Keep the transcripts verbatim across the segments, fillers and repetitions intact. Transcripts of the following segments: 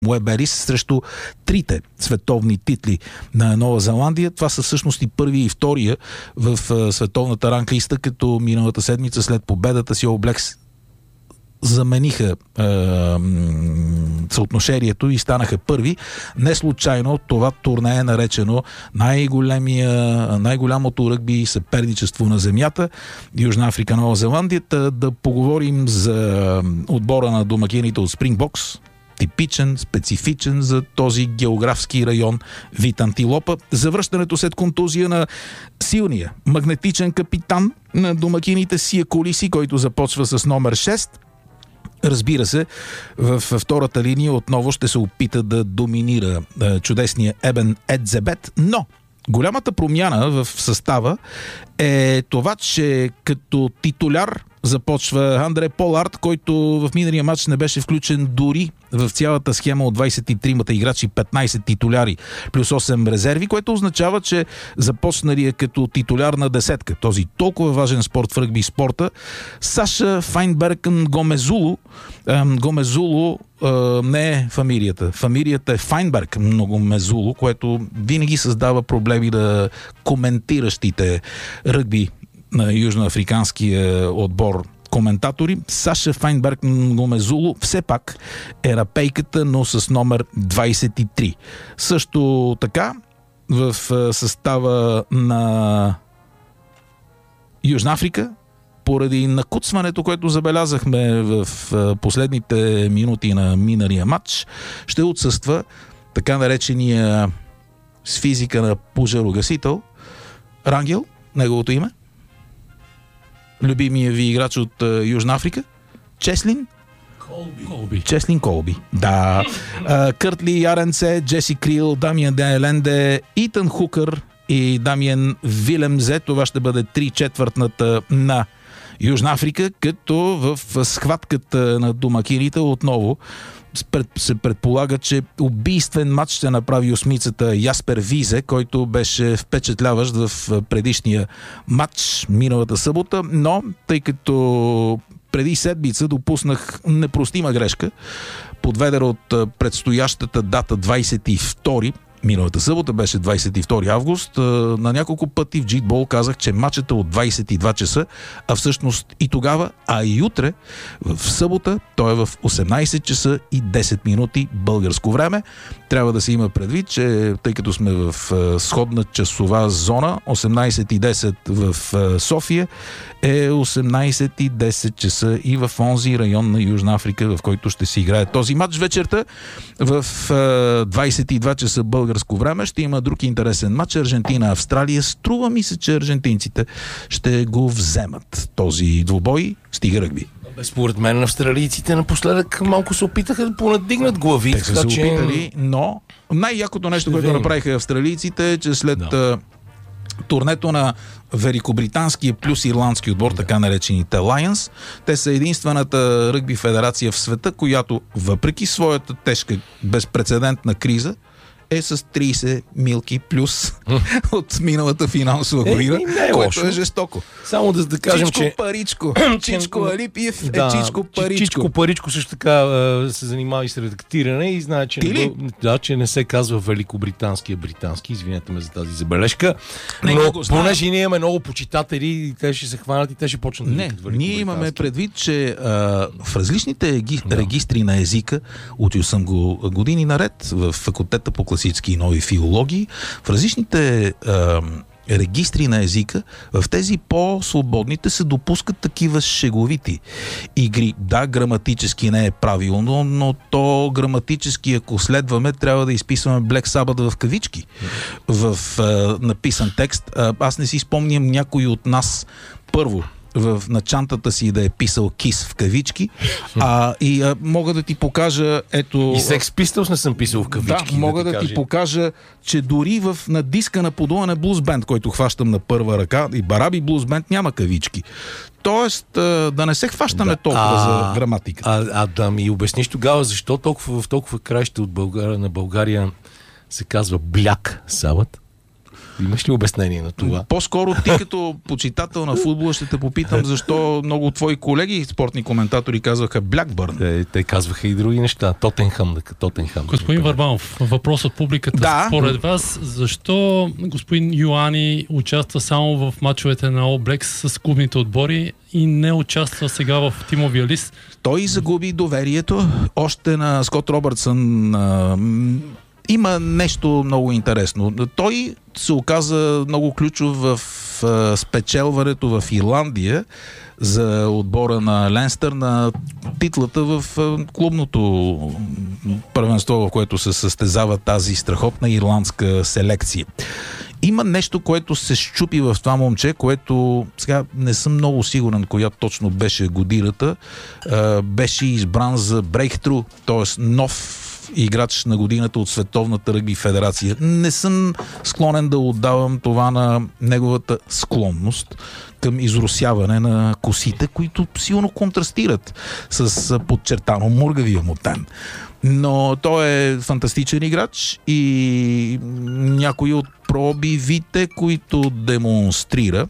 Уеберис срещу трите световни титли на Нова Зеландия. Това са всъщност и първи и втория в а, световната ранглиста, като миналата седмица след победата си All Blacks замениха е, съотношението и станаха първи. Не случайно това турне е наречено най-големия, най-голямото ръгби съперничество на земята. Южна Африка, Нова Зеландия. Да поговорим за отбора на домакините от Спрингбокс. Типичен, специфичен за този географски район вид антилопа. Завръщането след контузия на силния магнетичен капитан на домакините Сия Колиси, който започва с номер шест. Разбира се, във втората линия отново ще се опита да доминира е, чудесния Ебен Едзебет, но голямата промяна в състава е това, че като титуляр започва Андре Полард, който в миналия матч не беше включен дори в цялата схема от двайсет и тримата играчи, петнайсет титуляри плюс осем резерви, което означава, че започналия като титуляр на десетка, този толкова важен спорт в ръгби и спорта, Саша Файнберген Гомезулу. Гомезулу не е фамилията. Фамилията е Файнберг Гомезулу, което винаги създава проблеми на коментиращите ръгби на южноафриканския отбор коментатори. Саша Файнберг Гомезулу все пак е на пейката, но с номер двайсет и три. Също така в състава на Южна Африка, поради накуцването, което забелязахме в последните минути на миналия матч, ще отсъства така наречения с физика на пожарогасител Рангел, неговото име. Любимия ви играч от uh, Южна Африка? Чеслин? Колби. Колби. Чеслин Колби. Да. Uh, Къртли Яренце, Джеси Крил, Дамиан Деленде, Итан Хукър и Дамиан Вилемзе. Това ще бъде три четвъртната на Южна Африка, като в схватката на домакините отново се предполага, че убийствен матч ще направи осмицата Яспер Визе, който беше впечатляващ в предишния матч миналата събота, но тъй като преди седмица допуснах непростима грешка, подведена от предстоящата дата двайсет и втори, миналата събота беше двайсет и втори август, на няколко пъти в Джитбол казах, че матчът е от двайсет и два часа, а всъщност и тогава, а и утре, в събота, той е в осемнайсет часа и десет минути българско време. Трябва да се има предвид, че тъй като сме в сходна часова зона, осемнайсет и десет в София е осемнайсет и десет часа и в онзи район на Южна Африка, в който ще се играе този матч вечерта. В двайсет и два часа българско време ще има друг интересен матч. Аржентина-Австралия. Струва ми се, че аржентинците ще го вземат този двубой. Стига ръгби. Според мен австралийците напоследък малко се опитаха да понадигнат глави. Те са се че... опитали, но най-якото нещо, ще което видим. Направиха австралийците, е, че след да. турнето на великобританския плюс ирландски отбор, да. така наречените Lions, те са единствената ръгби федерация в света, която въпреки своята тежка безпрецедентна криза е с трийсет милки плюс от миналата финансова година, е, е което е жестоко. Само да, да кажем, Чичко че... паричко. Чичко Алипиев да, е Чичко паричко. Чичко паричко също така се занимава и с редактиране и знае, че не, да, че не се казва великобритански, а британски. Извинете ме за тази забележка. Не, но го понеже ние имаме много почитатели и те ще се хванат и те ще почнат да не, ние имаме предвид, че а, в различните реги... да. регистри на езика, учил съм го години наред в факултета по класически и нови филологии, в различните а, регистри на езика, в тези по-свободните се допускат такива шеговити игри. Да, граматически не е правилно, но то граматически, ако следваме, трябва да изписваме Black Sabbath в кавички в а, написан текст. А, аз не си спомням някой от нас първо в начантата си да е писал Кис в кавички, а и а, мога да ти покажа ето... И Sex Pistols не съм писал в кавички. Да, мога да, да ти кажа. покажа, че дори в на диска на подуване Blues Band, който хващам на първа ръка, и Бараби Blues Band няма кавички. Тоест, да не се хващаме да, толкова а, за граматика. А, а да ми обясниш тогава, защо толкова в толкова краища от България на България се казва Black Sabbath? Имаш ли обяснение на това? По-скоро ти като почитател на футбола ще те попитам защо много твои колеги, спортни коментатори, казваха Блякбърн. Те, те казваха и други неща. Тотенхам. Тотенхам. Господин Върбанов, въпрос от публиката. Да. Според вас, защо господин Йоани участва само в мачовете на All Blacks с клубните отбори и не участва сега в тимовия лист? Той загуби доверието. Още на Скот Робъртсън а, има нещо много интересно. Той се оказа много ключов в а, спечелването в Ирландия за отбора на Ленстър на титлата в а, клубното първенство, в което се състезава тази страхотна ирландска селекция. Има нещо, което се счупи в това момче, което сега не съм много сигурен коя точно беше годината. А, беше избран за брейктру, т.е. нов играч на годината от Световната ръгби федерация. Не съм склонен да отдавам това на неговата склонност към изросяване на косите, които силно контрастират с подчертано мургавия му тен. Но той е фантастичен играч и някои от пробивите, които демонстрира,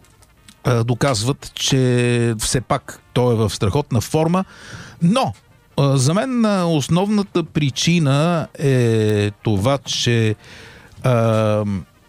доказват, че все пак той е в страхотна форма, но за мен основната причина е това, че а,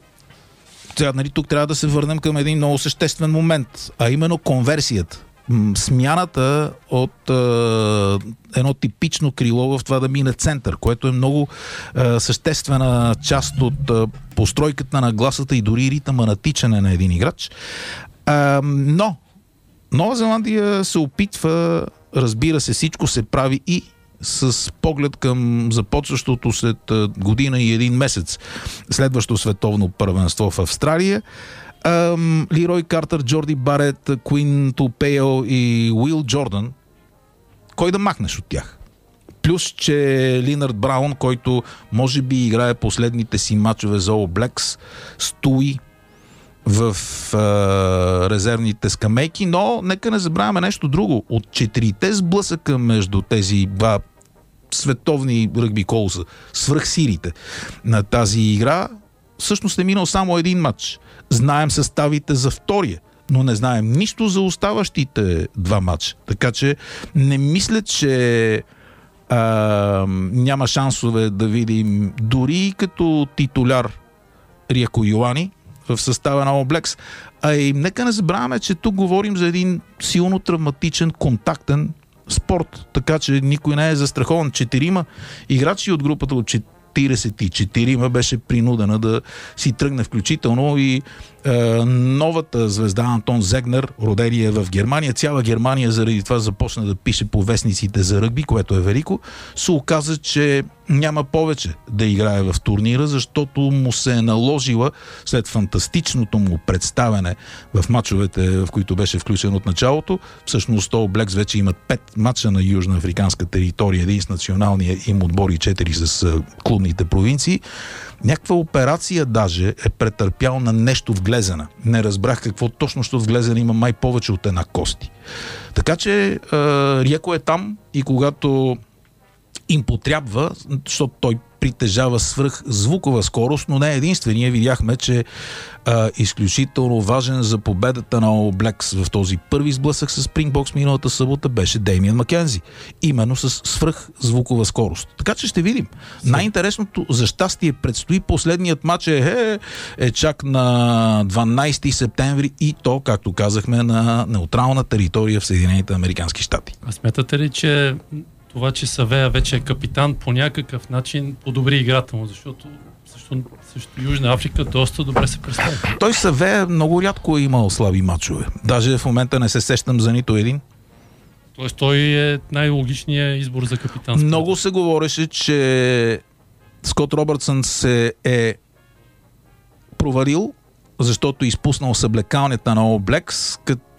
сега, нали, тук трябва да се върнем към един много съществен момент, а именно конверсията. Смяната от а, едно типично крило в това да мине център, което е много а, съществена част от а, постройката на гласата и дори ритъма на тичане на един играч. А, но Нова Зеландия се опитва, разбира се, всичко се прави и с поглед към започващото след година и един месец следващо световно първенство в Австралия. Ам, Лерой Картер, Джорди Барет, Куин Тупео и Уил Джордан. Кой да махнеш от тях? Плюс, че Линард Браун, който може би играе последните си мачове за All Blacks, стои в а, резервните скамейки, но нека не забравяме нещо друго. От четирите сблъсъка между тези два световни ръгби колоса, свръхсилите на тази игра, всъщност е минал само един матч. Знаем съставите за втория, но не знаем нищо за оставащите два матча. Така че не мисля, че а, няма шансове да видим дори като титуляр Риеко Йоани в състава на All Blacks. А и нека не забравяме, че тук говорим за един силно травматичен, контактен спорт, така че никой не е застрахован. Четирима играчи от групата от четиридесет и четирима беше принудена да си тръгне, включително и е, новата звезда Антон Зегнер, родения в Германия. Цяла Германия заради това започна да пише по вестниците за ръгби, което е велико. Се оказа, че няма повече да играе в турнира, защото му се е наложила след фантастичното му представяне в мачовете, в които беше включен от началото. Всъщност All Blacks вече имат пет мача на южноафриканска територия, един с националния им отбор и четири с клубните провинции. Някаква операция даже е претърпял на нещо в глезена. Не разбрах какво точно, защото в глезена има май повече от една кости. Така че е, Риеко е там и когато им потрябва, защото той притежава свръх звукова скорост, но не е единствения. Видяхме, че а, изключително важен за победата на All Blacks в този първи сблъсък с Спрингбокс миналата събота беше Деймиан Макензи. Именно с свръх звукова скорост. Така че ще видим. Си. Най-интересното за щастие предстои. Последният матч е, е, е чак на дванайсети септември и то, както казахме, на неутрална територия в Съединените американски щати. А смятате ли, че това, че Савея вече е капитан, по някакъв начин подобри играта му, защото също, също Южна Африка доста добре се представя? Той Савея много рядко е имал слаби мачове. Даже в момента не се сещам за нито един. Тоест той е най-логичният избор за капитан. Много се говореше, че Скот Робъртсън се е провалил, защото изпуснал съблекалнята на All Blacks,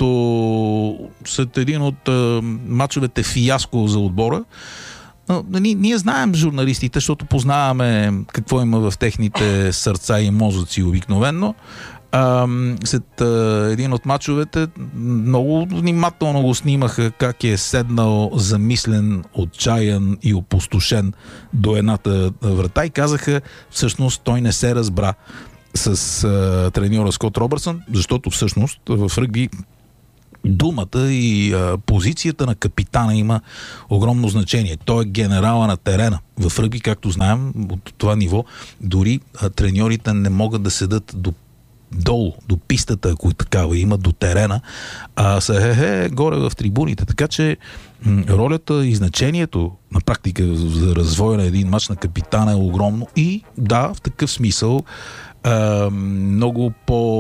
като след един от а, мачовете фиаско за отбора. Но, ние, ние знаем журналистите, защото познаваме какво има в техните сърца и мозъци обикновенно. А, след а, един от мачовете много внимателно го снимаха как е седнал замислен, отчаян и опустошен до едната врата и казаха, всъщност той не се разбра с а, треньора Скот Робъртсън, защото всъщност в ръгби думата и а, позицията на капитана има огромно значение. Той е генерала на терена. В ръгби, както знаем, от това ниво, дори а, треньорите не могат да седат до долу, до пистата, ако и такава има, до терена, а са хе-хе горе в трибуните. Така че м- ролята и значението на практика за развоя на един мач на капитана е огромно и да, в такъв смисъл а, много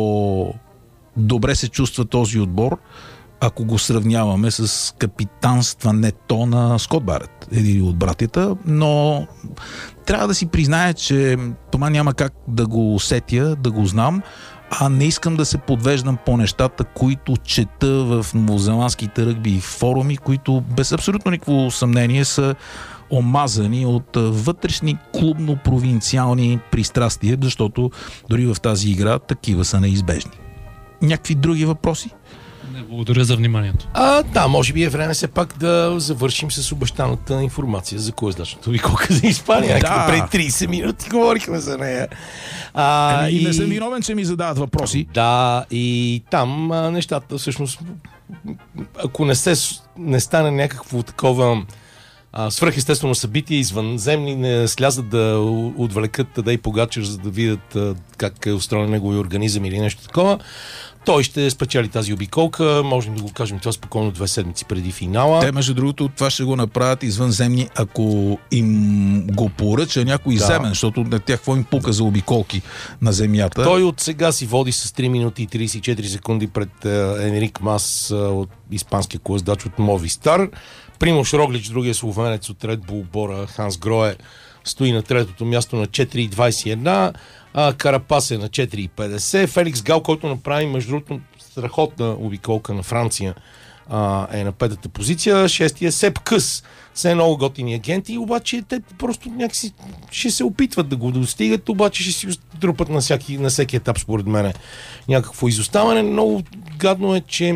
по-добре се чувства този отбор, ако го сравняваме с капитанстването на Скот Барет, един от братята, но трябва да си призная, че това няма как да го усетя, да го знам, а не искам да се подвеждам по нещата, които чета в новозеландските ръгби форуми, които без абсолютно никакво съмнение са омазани от вътрешни клубно-провинциални пристрастия, защото дори в тази игра такива са неизбежни. Някакви други въпроси? Не, благодаря за вниманието. А, да, може би е време все пак да завършим с обещаната информация за коездачната обиколка за Испания. Да. Преди трийсет минути говорихме за нея. А, и... и не съм виновен, че ми задават въпроси. Да, и там а, нещата всъщност, ако не, се, не стане някакво такова а, свръхестествено събитие, извънземни не слязат да отвлекат Тадей Погачар, за да видят а, как е устроен неговия организъм или нещо такова, той ще спечели тази обиколка. Можем да го кажем това спокойно две седмици преди финала. Те, между другото, това ще го направят извънземни, ако им го поръча някой да. земен, защото на тях какво им пука за обиколки на земята. Той от сега си води с три минути и трийсет и четири секунди пред Енрик Мас от испанския коездач от Мовистар. Примош Роглич, другия словенец от Ред Бул Бора, Ханс Грое, стои на третото място на четири двайсет и едно. А, Карапас е на четири петдесет. Феликс Гал, който направи между другото страхотна обиколка на Франция, а, е на петата позиция. Шестия Сеп Къс. Все много готини агенти, обаче те просто някакси ще се опитват да го достигат, обаче ще си трупат на всеки, на всеки етап, според мен, някакво изоставане. Много гадно е, че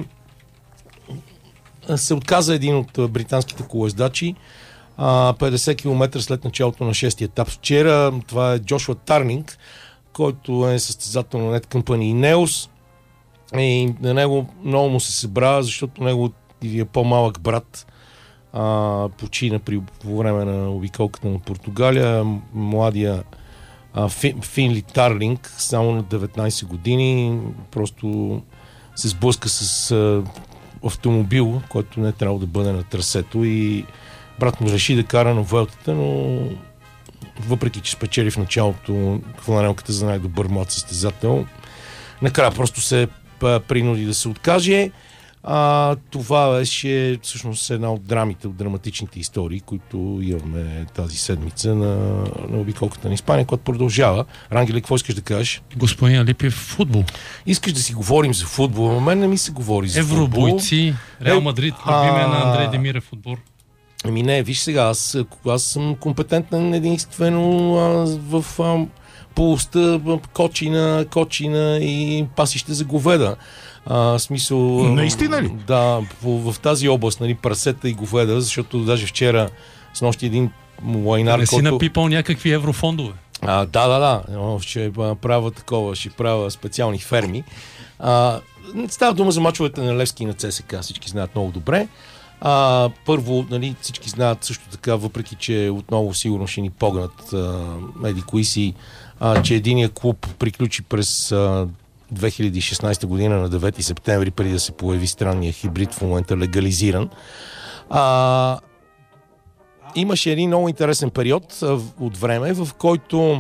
се отказа един от британските колоездачи петдесет километра след началото на шестия етап вчера. Това е Джошуа Тарнинг, който е състезател на Net Company и Неос. И на него много му се събра, защото него е по-малък брат а, почина при, по време на обиколката на Португалия. Младия а, Фин, Финли Тарлинг, само на деветнайсет години, просто се сблъска с а, автомобил, който не е трябвало да бъде на трасето и брат му реши да кара на Vuelta, но въпреки, че спечели в началото фланелката за най-добър млад състезател, накрая просто се принуди да се откаже. А, това беше всъщност една от драмите, от драматичните истории, които имаме тази седмица на, на обиколката на Испания, която продължава. Рангеле, какво искаш да кажеш? Господин Алипи, футбол. Искаш да си говорим за футбол, но мен не ми се говори за футбол. Евробойци, Реал Мадрид, любимия на Андрей Демирев отбор. Ами не, виж сега, аз, аз съм компетентен единствено а, в а, полостта кочина, кочина и пасище за говеда. А, смисъл... Наистина ли? Да, в, в тази област, нали, прасета и говеда, защото даже вчера с нощи един лайнар, не си който... напипал някакви еврофондове. А, да, да, да. Ще правя такова, ще правя специални ферми. А, става дума за мачовете на Левски и на ЦСКА, всички знаят много добре. А, първо, нали, всички знаят също така, въпреки че отново сигурно ще ни погнат еди кои си, а, че единия клуб приключи през а, две хиляди и шестнайсета година на девети септември, преди да се появи странния хибрид, в момента легализиран. А, имаше един много интересен период а, от време, в който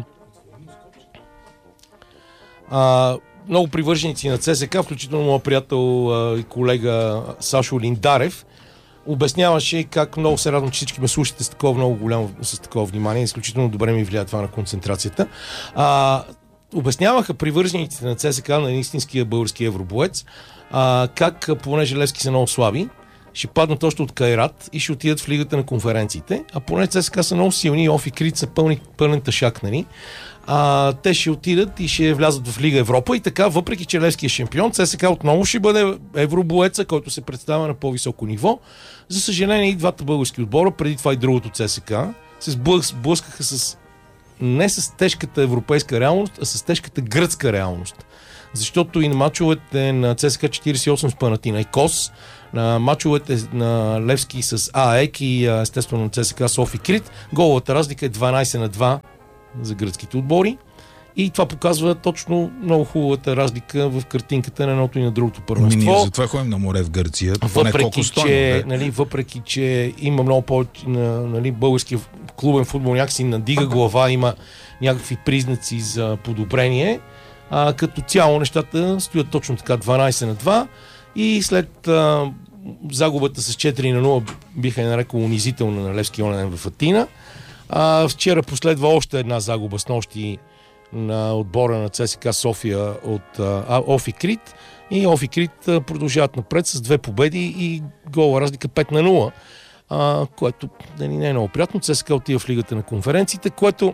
а, много привърженици на ЦСКА, включително моят приятел и колега Сашо Линдарев, обясняваше как много се радвам, че всички ме слушате с такова много голямо, с такова внимание. Изключително добре ми влияе това на концентрацията. А, обясняваха привържениците на ЦСКА, на истинския български евробоец, а, как, понеже Левски са много слаби, ще паднат още от Кайрат и ще отидат в лигата на конференциите. А поне ЦСКА са много силни и Офи Крит са пълни, пълен тъшак, нали? А, те ще отидат и ще влязат в Лига Европа и така, въпреки че Левски е шампион, ЦСКА отново ще бъде евробоеца, който се представя на по-високо ниво. За съжаление и двата български отбора, преди това и другото ЦСКА, се сблъскаха с не с тежката европейска реалност, а с тежката гръцка реалност. Защото и на мачовете на ЦСКА четирийсет и осем с Панатинайкос, на мачовете на Левски с АЕК и естествено на ЦСКА Софи Крит, головата разлика е дванайсет на два за гръцките отбори. И това показва точно много хубавата разлика в картинката на едното и на другото първенство. Ние затова ходим на море в Гърция. Въпреки, че, нали, въпреки, че има много повече, нали, българския клубен футбол някакси надига глава, има някакви признаци за подобрение. А, като цяло нещата стоят точно така дванайсет на два и след а, загубата с четири на нула биха я нарекал унизителна на Левски онен в Атина. А, вчера последва още една загуба с нощи на отбора на ЦСКА София от а, Офи Крит и Офи Крит а, продължават напред с две победи и гола разлика пет на нула, а, което нали, не е много приятно. ЦСКА отива в Лигата на конференциите, което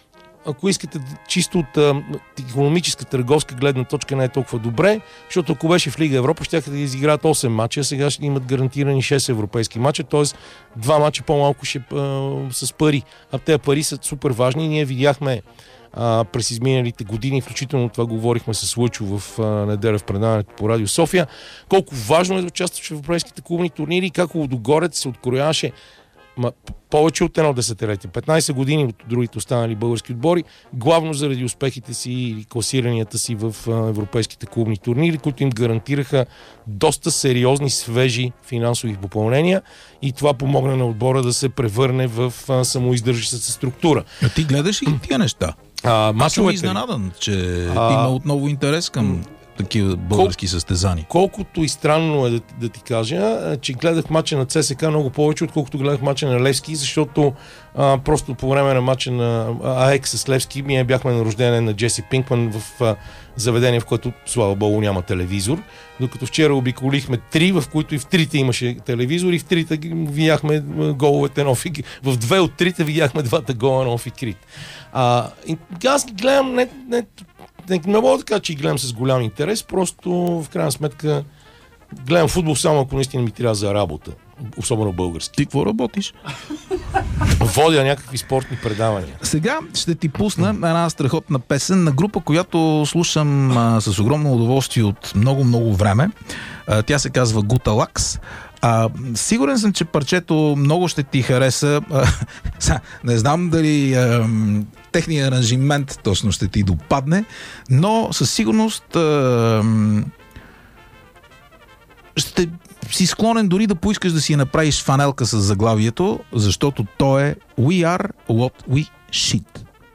ако искате чисто от а, икономическа търговска гледна точка не е толкова добре, защото ако беше в Лига Европа, ще да изиграят осем мача, а сега ще имат гарантирани шест европейски мача, т.е. два мача по-малко ще, а, с пари. А тези пари са супер важни. Ние видяхме а, през изминалите години, включително това говорихме с Лъчо в а, неделя в предаването по Радио София, колко важно е да участваш в европейските клубни турнири и как Лудогорец се открояваше Ма, повече от едно десетилетие, петнайсет години от другите останали български отбори, главно заради успехите си и класиранията си в а, европейските клубни турнири, които им гарантираха доста сериозни, свежи финансови попълнения и това помогна на отбора да се превърне в а, самоиздържаща се структура. А ти гледаш ли тия неща? А, Аз съм изненадан, че а... има отново интерес към такива български Кол... състезания. Колкото и странно е да, да ти кажа, че гледах мача на ЦСКА много повече, отколкото гледах мача на Левски, защото а, просто по време на мача на АЕК с Левски ние бяхме на рождение на Джеси Пинкман в а, заведение, в което, слава богу, няма телевизор, докато вчера обиколихме три, в които и в трите имаше телевизор и в трите видяхме головете на Офи. В две от трите видяхме двата гола на Офи Крит. А, и, аз ги гледам не, не Не, не мога да кажа, че гледам с голям интерес, просто в крайна сметка гледам футбол само ако наистина ми трябва за работа, особено български. Ти какво работиш? Водя някакви спортни предавания. Сега ще ти пусна една страхотна песен на група, която слушам а, с огромно удоволствие от много-много време. А, тя се казва Гуталакс. А, сигурен съм, че парчето много ще ти хареса. А, не знам дали а, техният аранжимент точно ще ти допадне, но със сигурност а, ще си склонен дори да поискаш да си направиш фанелка с заглавието, защото то е We are what we shit.